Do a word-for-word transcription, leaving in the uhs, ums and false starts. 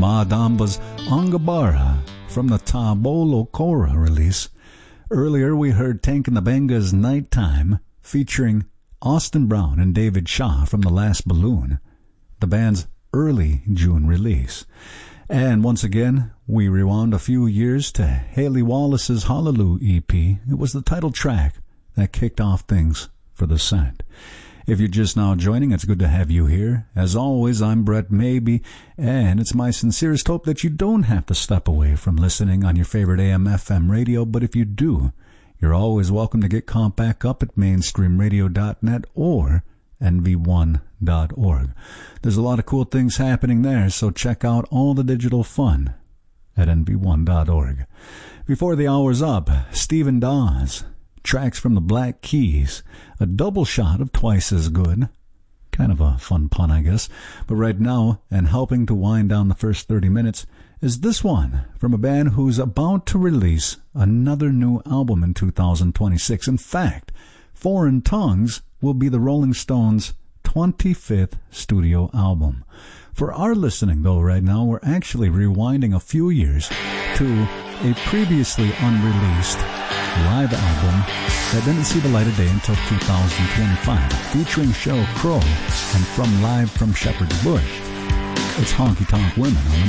Madamba's Angabara from the Tabolo Cora release. Earlier we heard Tank and the Banga's Nighttime featuring Austin Brown and David Shaw from The Last Balloon, the band's early June release. And once again, we rewound a few years to Haley Wallace's Hallelujah E P. It was the title track that kicked off things for The Scent. If you're just now joining, it's good to have you here. As always, I'm Brett Maybe, and it's my sincerest hope that you don't have to step away from listening on your favorite A M F M radio, but if you do, you're always welcome to get caught back up at mainstream radio dot net or N V one dot org. There's a lot of cool things happening there, so check out all the digital fun at N V one dot org. Before the hour's up, Stephen Dawes, tracks from the Black Keys, a double shot of Twice as Good. Kind of a fun pun, I guess. But right now, and helping to wind down the first thirty minutes, is this one from a band who's about to release another new album in two thousand twenty-six. In fact, Foreign Tongues will be the Rolling Stones' twenty-fifth studio album. For our listening, though, right now, we're actually rewinding a few years to a previously unreleased live album that didn't see the light of day until two thousand twenty-five, featuring Sheryl Crow and From Live from Shepherd's Bush. It's Honky Tonk Women on